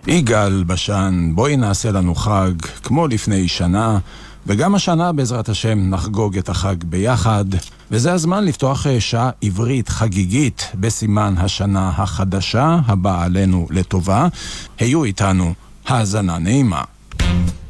יגאל בשן, בואי נעשה לנו חג כמו לפני שנה, וגם השנה בעזרת השם נחגוג את החג ביחד, וזה הזמן לפתוח שעה עברית חגיגית בסימן השנה החדשה הבאה עלינו לטובה. היו איתנו האזנה נעימה.